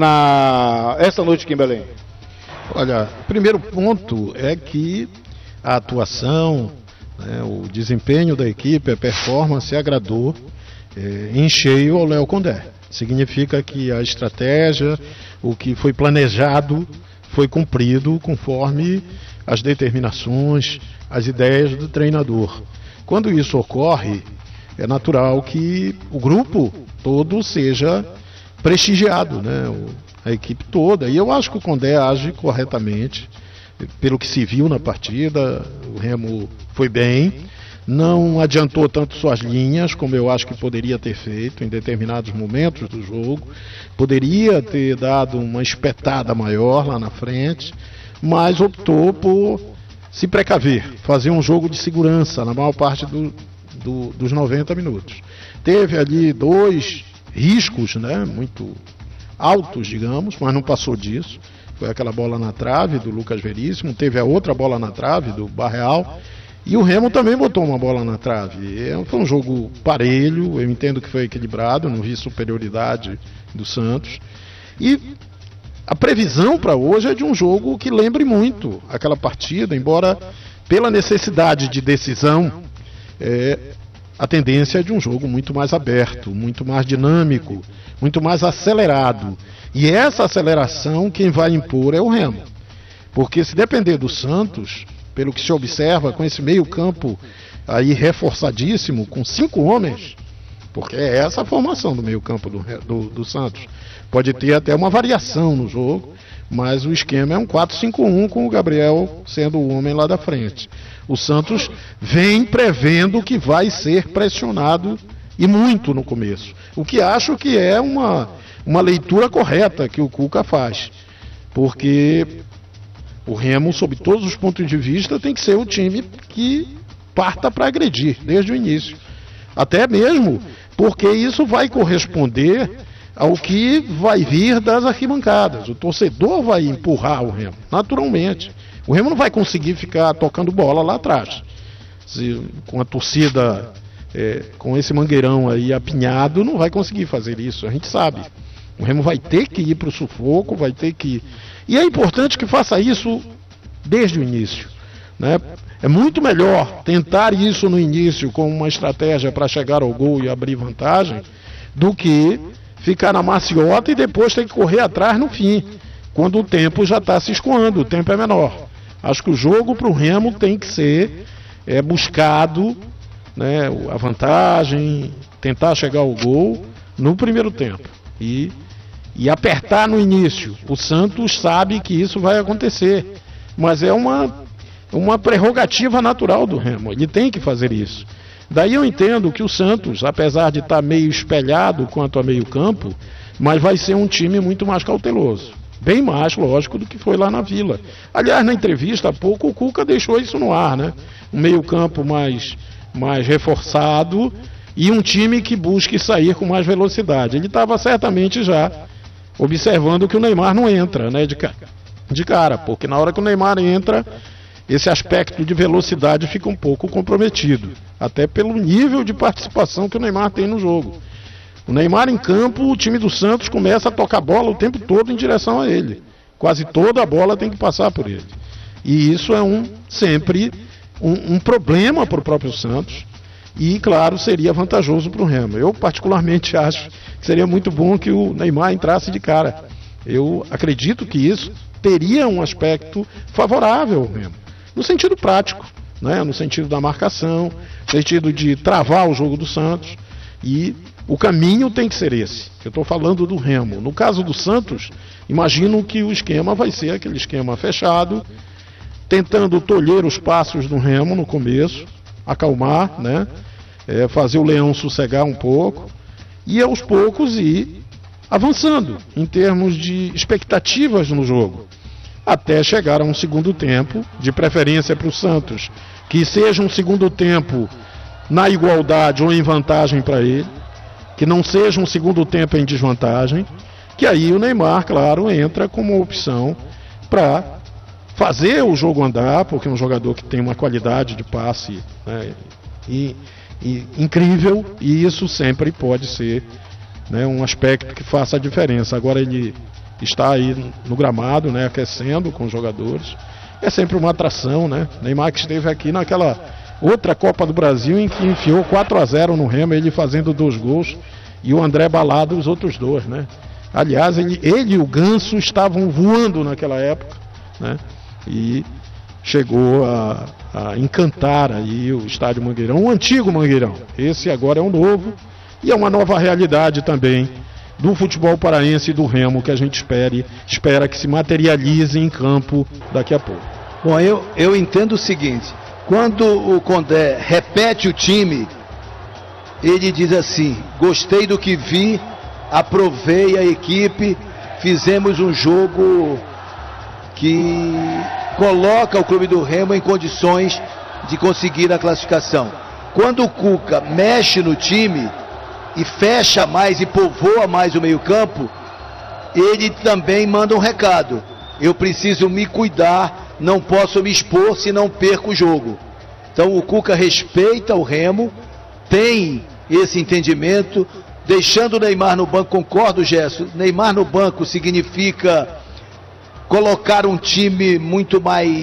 esta noite aqui em Belém? Olha, o primeiro ponto é que a atuação, né, o desempenho da equipe, a performance agradou em cheio ao Léo Condé. Significa que a estratégia, o que foi planejado, foi cumprido conforme as determinações, as ideias do treinador. Quando isso ocorre, é natural que o grupo todo seja prestigiado, né? A equipe toda, e eu acho que o Condé age corretamente, pelo que se viu na partida. O Remo foi bem, não adiantou tanto suas linhas, como eu acho que poderia ter feito em determinados momentos do jogo, poderia ter dado uma espetada maior lá na frente, mas optou por se precaver, fazer um jogo de segurança na maior parte dos 90 minutos. Teve ali 2 riscos, né, muito altos, digamos, mas não passou disso. Foi aquela bola na trave do Lucas Veríssimo, teve a outra bola na trave do Barreal, e o Remo também botou uma bola na trave. Foi um jogo parelho, eu entendo que foi equilibrado, não vi superioridade do Santos. E a previsão para hoje é de um jogo que lembre muito aquela partida, embora pela necessidade de decisão, a tendência é de um jogo muito mais aberto, muito mais dinâmico, muito mais acelerado. E essa aceleração quem vai impor é o Remo. Porque se depender do Santos, pelo que se observa com esse meio campo aí reforçadíssimo, com 5 homens, porque é essa a formação do meio campo do Santos. Pode ter até uma variação no jogo, mas o esquema é um 4-5-1 com o Gabriel sendo o homem lá da frente. O Santos vem prevendo que vai ser pressionado e muito no começo. O que acho que é uma leitura correta que o Cuca faz. Porque o Remo, sob todos os pontos de vista, tem que ser o time que parta para agredir desde o início. Até mesmo porque isso vai corresponder ao que vai vir das arquibancadas. O torcedor vai empurrar o Remo, naturalmente. O Remo não vai conseguir ficar tocando bola lá atrás. Com a torcida, com esse mangueirão aí apinhado, não vai conseguir fazer isso, a gente sabe. O Remo vai ter que ir para o sufoco, vai ter que... E é importante que faça isso desde o início, né? É muito melhor tentar isso no início com uma estratégia para chegar ao gol e abrir vantagem, do que ficar na maciota e depois ter que correr atrás no fim, quando o tempo já está se escoando, o tempo é menor. Acho que o jogo para o Remo tem que ser buscado, né, a vantagem, tentar chegar ao gol no primeiro tempo e apertar no início. O Santos sabe que isso vai acontecer, mas é uma prerrogativa natural do Remo, ele tem que fazer isso. Daí eu entendo que o Santos, apesar de estar meio espelhado quanto a meio campo, mas vai ser um time muito mais cauteloso. Bem mais, lógico, do que foi lá na Vila. Aliás, na entrevista há pouco, o Cuca deixou isso no ar, né? Um meio campo mais reforçado e um time que busque sair com mais velocidade. Ele estava certamente já observando que o Neymar não entra, né, de cara, porque na hora que o Neymar entra, esse aspecto de velocidade fica um pouco comprometido, até pelo nível de participação que o Neymar tem no jogo. O Neymar em campo, o time do Santos começa a tocar bola o tempo todo em direção a ele. Quase toda a bola tem que passar por ele. E isso é sempre um problema para o próprio Santos. E, claro, seria vantajoso para o Remo. Eu, particularmente, acho que seria muito bom que o Neymar entrasse de cara. Eu acredito que isso teria um aspecto favorável ao Remo. No sentido prático, né? No sentido da marcação, no sentido de travar o jogo do Santos. E o caminho tem que ser esse. Eu estou falando do Remo. No caso do Santos, imagino que o esquema vai ser aquele esquema fechado, tentando tolher os passos do Remo no começo, acalmar, né? Fazer o Leão sossegar um pouco e aos poucos ir avançando em termos de expectativas no jogo, até chegar a um segundo tempo, de preferência para o Santos, que seja um segundo tempo na igualdade ou em vantagem para ele, que não seja um segundo tempo em desvantagem, que aí o Neymar, claro, entra como opção para fazer o jogo andar, porque é um jogador que tem uma qualidade de passe, né, e incrível, e isso sempre pode ser, né, um aspecto que faça a diferença. Agora ele está aí no gramado, né, aquecendo com os jogadores, é sempre uma atração, né? Neymar que esteve aqui naquela outra Copa do Brasil em que enfiou 4-0 no Remo, ele fazendo 2 gols e o André Balado os outros 2, né? Aliás, ele e o Ganso estavam voando naquela época, né? E chegou a encantar aí o estádio Mangueirão, o antigo Mangueirão. Esse agora é um novo e é uma nova realidade também do futebol paraense e do Remo que a gente espera que se materialize em campo daqui a pouco. Bom, eu entendo o seguinte: quando o Condé repete o time, ele diz assim: gostei do que vi, aprovei a equipe, fizemos um jogo que coloca o clube do Remo em condições de conseguir a classificação. Quando o Cuca mexe no time e fecha mais e povoa mais o meio-campo, ele também manda um recado: eu preciso me cuidar, não posso me expor se não perco o jogo. Então o Cuca respeita o Remo, tem esse entendimento, deixando o Neymar no banco. Concordo, Gerson, Neymar no banco significa colocar um time muito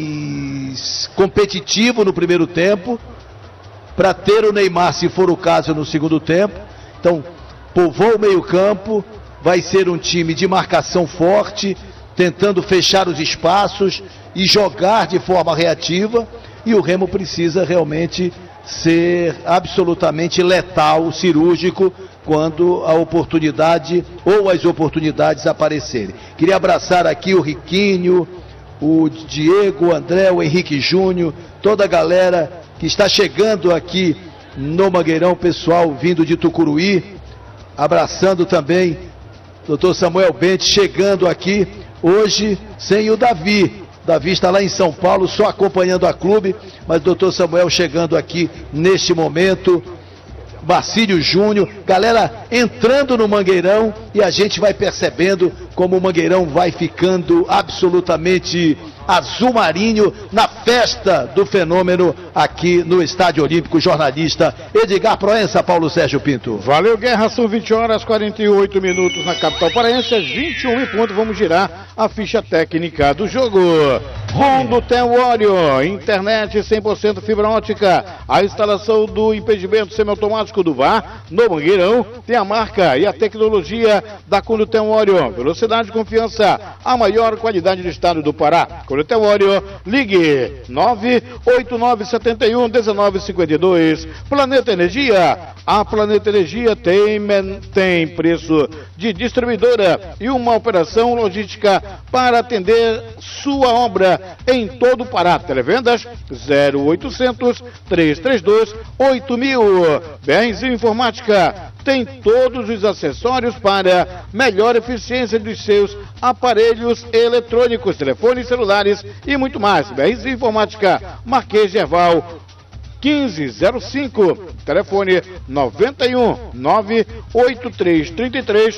mais competitivo no primeiro tempo, para ter o Neymar, se for o caso, no segundo tempo. Então, povoa o meio-campo, vai ser um time de marcação forte, tentando fechar os espaços e jogar de forma reativa, e o Remo precisa realmente ser absolutamente letal, cirúrgico, quando a oportunidade ou as oportunidades aparecerem. Queria abraçar aqui o Riquinho, o Diego, o André, o Henrique Júnior, toda a galera que está chegando aqui no Mangueirão, pessoal vindo de Tucuruí, abraçando também o Dr. Samuel Bentes, chegando aqui hoje sem o Davi. O Davi está lá em São Paulo, só acompanhando a clube, mas o Dr. Samuel chegando aqui neste momento. Marcílio Júnior, galera entrando no Mangueirão, e a gente vai percebendo como o Mangueirão vai ficando absolutamente azul marinho na festa do fenômeno aqui no Estádio Olímpico. Jornalista Edgar Proença, Paulo Sérgio Pinto. Valeu, Guerra, são 20 horas 48 minutos na capital paraense, às 21 em ponto, vamos girar a ficha técnica do jogo. Rondo Tenório, internet 100% fibra ótica, a instalação do impedimento semiautomático do VAR no Mangueirão tem a marca e a tecnologia da Rondo Tenório, velocidade e confiança, a maior qualidade do estado do Pará. Rondo Tenório, ligue 989711952. Planeta Energia, a Planeta Energia tem preço de distribuidora e uma operação logística para atender sua obra em todo o Pará. Televendas 0800 332 8000. BRzinho Informática tem todos os acessórios para melhor eficiência dos seus aparelhos eletrônicos, telefones celulares e muito mais. BRzinho Informática, Marquês de Herval 1505, telefone 91 98333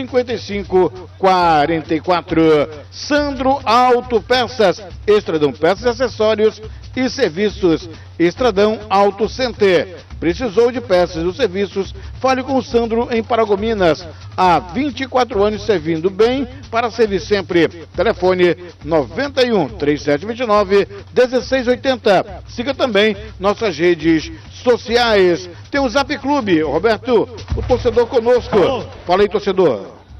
5544. Sandro Autopeças, Estradão Peças e Acessórios e Serviços, Estradão Auto Center. Precisou de peças ou serviços? Fale com o Sandro em Paragominas. Há 24 anos servindo bem para servir sempre. Telefone 91 3729 1680. Siga também nossas redes sociais. Tem o Zap Clube. Roberto, o torcedor conosco. Alô. Fala aí, torcedor.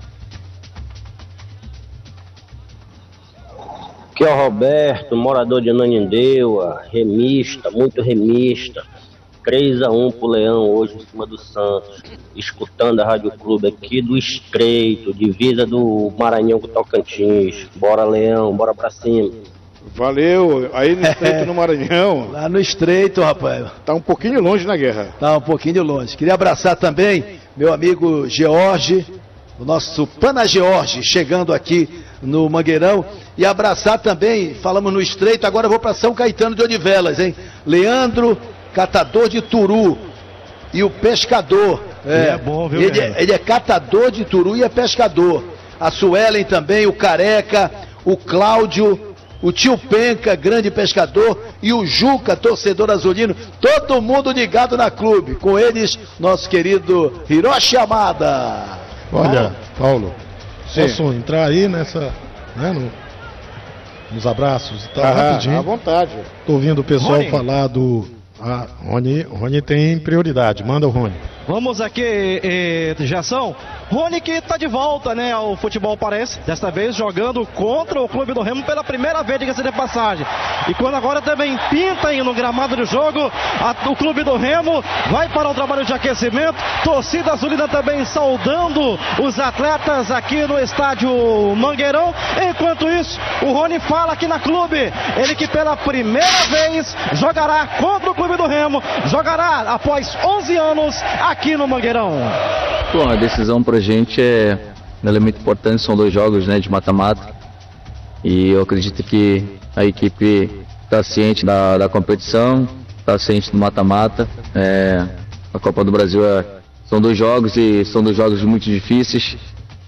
Aqui é o Roberto, morador de Ananindeua, remista, muito remista. 3-1 pro Leão hoje em cima do Santos, escutando a Rádio Clube aqui do Estreito, divisa do Maranhão com Tocantins. Bora, Leão, bora pra cima. Valeu, aí no Estreito, no Maranhão. Lá no Estreito, rapaz. Tá um pouquinho longe na Guerra. Tá um pouquinho longe. Queria abraçar também meu amigo George, o nosso Pana George, chegando aqui no Mangueirão. E abraçar também, falamos no Estreito, agora eu vou para São Caetano de Odivelas, hein? Leandro, catador de turu, e o pescador. É bom, viu? Ele é catador de turu e é pescador. A Suelen também, o Careca, o Cláudio, o Tio Penca, grande pescador, e o Juca, torcedor azulino, todo mundo ligado na clube. Com eles, nosso querido Hiroshi Amada. Olha, Paulo, posso entrar aí nessa, né, nos abraços e tal, rapidinho? À vontade. Tô ouvindo o pessoal falar do... Rony tem prioridade, manda o Rony. Vamos aqui, Jação. Rony que está de volta, né, ao futebol paraense, desta vez jogando contra o Clube do Remo pela primeira vez, diga-se de passagem. E quando agora também pinta aí no gramado do jogo, o Clube do Remo vai para o trabalho de aquecimento, torcida azulina também saudando os atletas aqui no estádio Mangueirão. Enquanto isso, o Rony fala aqui na clube, ele que pela primeira vez jogará contra o Clube do Remo, jogará após 11 anos aqui no Mangueirão. Bom, a decisão pra gente é um elemento importante, são 2 jogos, né, de mata-mata, e eu acredito que a equipe está ciente da competição, está ciente do mata-mata. A Copa do Brasil são 2 jogos e são 2 jogos muito difíceis,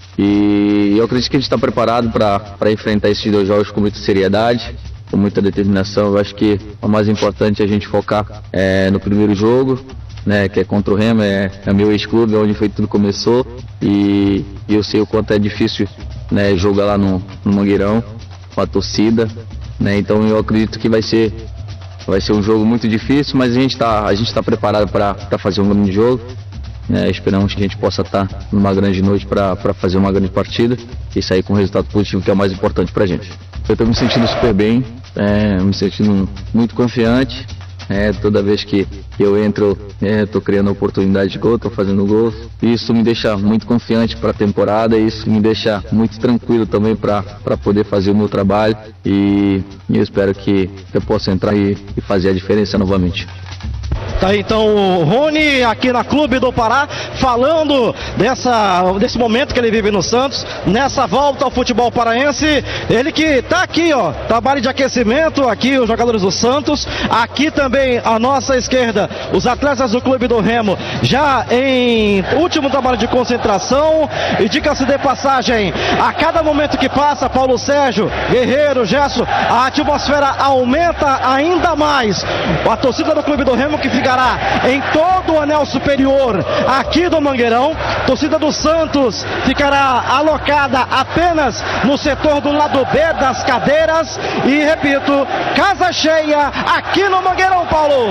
e eu acredito que a gente está preparado para enfrentar esses 2 jogos com muita seriedade, com muita determinação. Eu acho que o mais importante é a gente focar no primeiro jogo, né, que é contra o Remo, é meu ex-clube, onde foi tudo começou, e eu sei o quanto é difícil, né, jogar lá no Mangueirão com a torcida, né, então eu acredito que vai ser um jogo muito difícil, mas a gente tá preparado para fazer um grande jogo, né, esperamos que a gente possa estar numa grande noite para fazer uma grande partida e sair com um resultado positivo, que é o mais importante pra gente. Eu estou me sentindo super bem, me sentindo muito confiante. Toda vez que eu entro, estou criando oportunidade de gol, estou fazendo gol. Isso me deixa muito confiante para a temporada, isso me deixa muito tranquilo também para poder fazer o meu trabalho, e eu espero que eu possa entrar e fazer a diferença novamente. Tá aí então o Rony aqui na Clube do Pará, falando desse momento que ele vive no Santos, nessa volta ao futebol paraense. Ele que tá aqui, ó, trabalho de aquecimento, aqui os jogadores do Santos, aqui também à nossa esquerda, os atletas do Clube do Remo, já em último trabalho de concentração. E diga-se de passagem, a cada momento que passa, Paulo Sérgio, Guerreiro, Gerson, a atmosfera aumenta ainda mais. A torcida do Clube do Remo que ficará em todo o anel superior aqui do Mangueirão. Torcida do Santos ficará alocada apenas no setor do lado B das cadeiras. E repito, casa cheia aqui no Mangueirão, Paulo.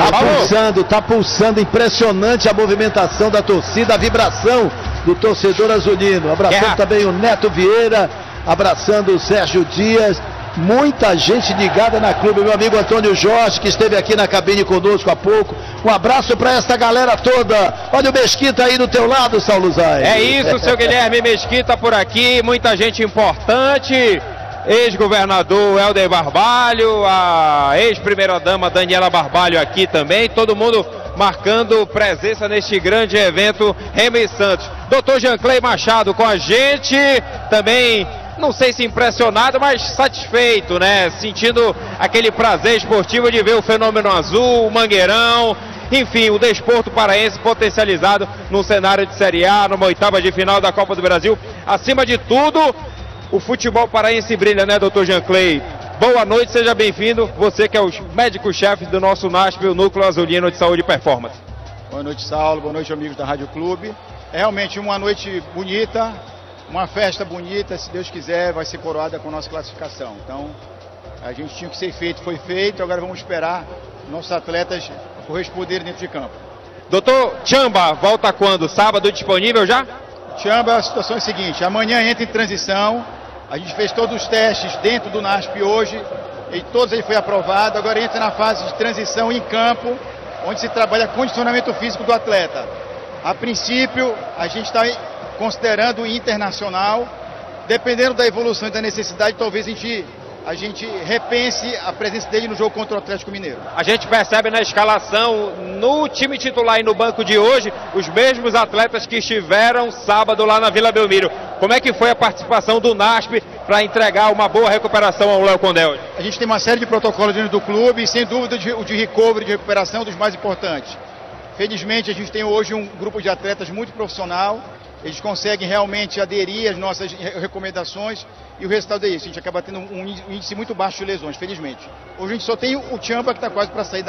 Tá pulsando, impressionante a movimentação da torcida, a vibração do torcedor azulino. Abraçando também o Neto Vieira, abraçando o Sérgio Dias. Muita gente ligada na Clube, meu amigo Antônio Jorge, que esteve aqui na cabine conosco há pouco. Um abraço para esta galera toda. Olha o Mesquita aí do teu lado, Saulo Zay. É isso, seu Guilherme Mesquita por aqui, muita gente importante. Ex-governador Helder Barbalho, a ex-primeira-dama Daniela Barbalho aqui também, todo mundo marcando presença neste grande evento Remo e Santos. Dr. Jean-Clay Machado com a gente, também, não sei se impressionado, mas satisfeito, né? Sentindo aquele prazer esportivo de ver o Fenômeno Azul, o Mangueirão, enfim, o desporto paraense potencializado no cenário de Série A, numa oitava de final da Copa do Brasil. Acima de tudo, o futebol paraense brilha, né, doutor Jean-Clay? Boa noite, seja bem-vindo. Você que é o médico-chefe do nosso NASP, o Núcleo Azulino de Saúde e Performance. Boa noite, Saulo. Boa noite, amigos da Rádio Clube. É realmente uma noite bonita, uma festa bonita. Se Deus quiser, vai ser coroada com a nossa classificação. Então, a gente tinha que ser feito, foi feito. Agora vamos esperar nossos atletas corresponderem dentro de campo. Doutor Chamba, volta quando? Sábado disponível já? Chamba, a situação é a seguinte: amanhã entra em transição. A gente fez todos os testes dentro do NASP hoje e todos ele foi aprovado. Agora entra na fase de transição em campo, onde se trabalha condicionamento físico do atleta. A princípio, a gente está considerando o internacional. Dependendo da evolução e da necessidade, talvez a gente repense a presença dele no jogo contra o Atlético Mineiro. A gente percebe na escalação, no time titular e no banco de hoje, os mesmos atletas que estiveram sábado lá na Vila Belmiro. Como é que foi a participação do NASP para entregar uma boa recuperação ao Léo Condé hoje? A gente tem uma série de protocolos dentro do clube e, sem dúvida, o de recovery, de recuperação, dos mais importantes. Felizmente, a gente tem hoje um grupo de atletas muito profissional. Eles conseguem realmente aderir às nossas recomendações e o resultado é isso. A gente acaba tendo um índice muito baixo de lesões, felizmente. Hoje a gente só tem o Chamba que está quase para sair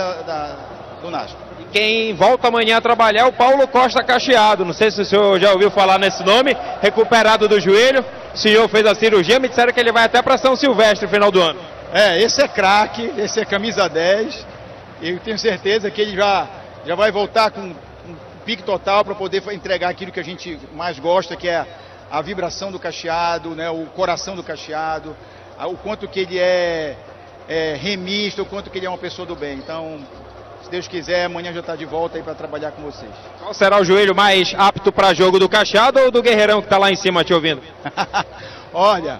do NASP. E quem volta amanhã a trabalhar é o Paulo Costa Cacheado. Não sei se o senhor já ouviu falar nesse nome. Recuperado do joelho. O senhor fez a cirurgia, me disseram que ele vai até para São Silvestre no final do ano. Esse é craque, esse é camisa 10. Eu tenho certeza que ele já vai voltar com pique total para poder entregar aquilo que a gente mais gosta, que é a vibração do cacheado, né, o coração do cacheado, o quanto que ele é remista, o quanto que ele é uma pessoa do bem. Então, se Deus quiser, amanhã já está de volta aí para trabalhar com vocês. Qual será o joelho mais apto para jogo, do Cacheado ou do Guerreirão que está lá em cima te ouvindo? Olha,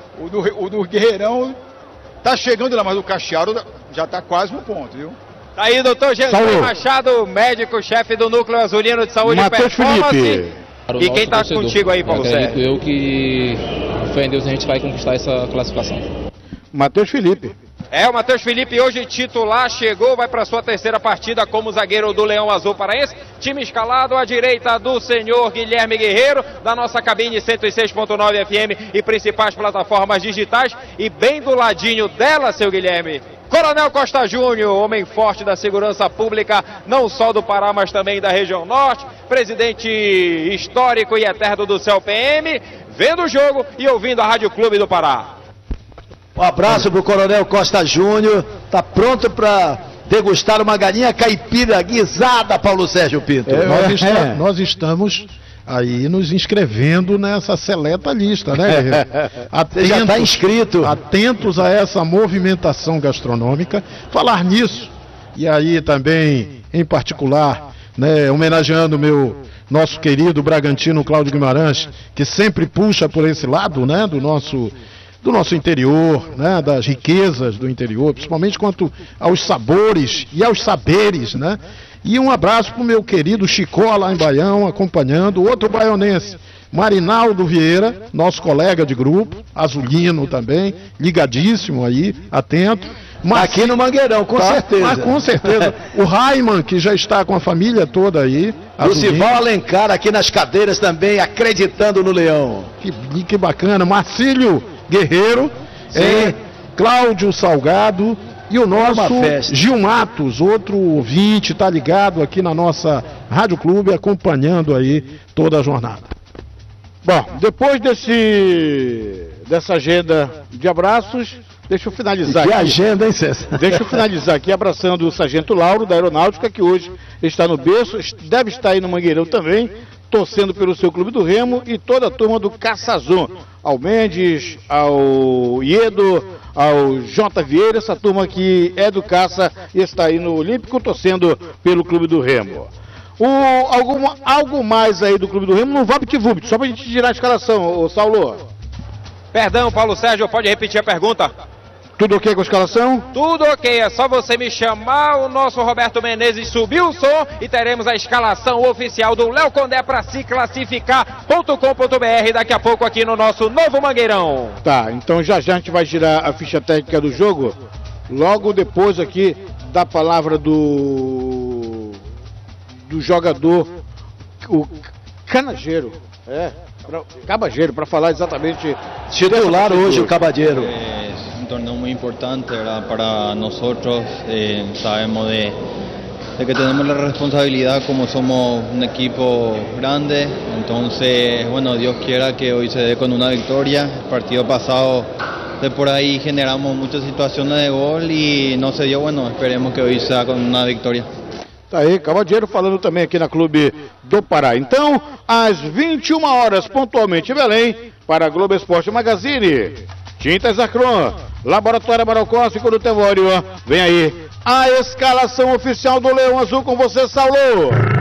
o do Guerreirão está chegando lá, mas o Cacheado já está quase no ponto, viu? Tá aí, doutor Jean-Clay Machado, médico-chefe do Núcleo Azulino de Saúde e Performance. Felipe. E quem está contigo aí, Paulo Sérgio? Acredito eu que, fé em Deus, a gente vai conquistar essa classificação. Matheus Felipe. O Matheus Felipe hoje titular, chegou, vai para sua terceira partida como zagueiro do Leão Azul Paraense. Time escalado à direita do senhor Guilherme Guerreiro, da nossa cabine 106.9 FM e principais plataformas digitais. E bem do ladinho dela, seu Guilherme, Coronel Costa Júnior, homem forte da segurança pública, não só do Pará, mas também da região norte, presidente histórico e eterno do CELPM, vendo o jogo e ouvindo a Rádio Clube do Pará. Um abraço pro Coronel Costa Júnior, tá pronto para degustar uma galinha caipira guisada, Paulo Sérgio Pinto. Nós estamos aí nos inscrevendo nessa seleta lista, né? Você já está inscrito. Atentos a essa movimentação gastronômica. Falar nisso, e aí também, em particular, né, homenageando nosso querido Bragantino Cláudio Guimarães, que sempre puxa por esse lado, né, do nosso do nosso interior, né, das riquezas do interior, principalmente quanto aos sabores e aos saberes, né? E um abraço para o meu querido Chicó lá em Baião, acompanhando, outro baionense, Marinaldo Vieira, nosso colega de grupo, azulino também, ligadíssimo aí, atento. Mas aqui no Mangueirão, com certeza. Mas com certeza. O Raiman, que já está com a família toda aí. Lucival Alencar aqui nas cadeiras também, acreditando no Leão. Que bacana. Marcílio Guerreiro, Cláudio Salgado e o nosso Gil Matos, outro ouvinte, está ligado aqui na nossa Rádio Clube, acompanhando aí toda a jornada. Bom, depois dessa agenda de abraços, deixa eu finalizar aqui. Que agenda, hein, César? Deixa eu finalizar aqui abraçando o Sargento Lauro, da Aeronáutica, que hoje está no berço, deve estar aí no Mangueirão também, torcendo pelo seu clube do Remo, e toda a turma do Caçazon, ao Mendes, ao Iedo, ao J. Vieira, essa turma que é do Caça e está aí no Olímpico, torcendo pelo clube do Remo. Algo mais aí do clube do Remo no VaptVupt, só pra gente girar a escalação, Saulo. Perdão, Paulo Sérgio, pode repetir a pergunta? Tudo ok com a escalação? Tudo ok, é só você me chamar, o nosso Roberto Menezes subiu o som e teremos a escalação oficial do Léo Condé para se classificar.com.br daqui a pouco aqui no nosso novo Mangueirão. Tá, então já a gente vai girar a ficha técnica do jogo, logo depois aqui da palavra do jogador, o Canageiro, Cabageiro, para falar exatamente. Titular hoje o Cabageiro. Un torneo muy importante, ¿verdad? Para nosotros. Sabemos de que tenemos la responsabilidad como somos un equipo grande, entonces bueno, Dios quiera que hoy se dé con una victoria. El partido pasado de por ahí generamos muchas situaciones de gol y no se dio, bueno, esperemos que hoy sea con una victoria. Tá aí, Cavalheiro falando também aqui na Clube do Pará. Então, às 21 horas, pontualmente em Belém, para a Globo Esporte Magazine, Tintas Acron, Laboratório Barocósfico do Temório, vem aí a escalação oficial do Leão Azul com você, Saulo.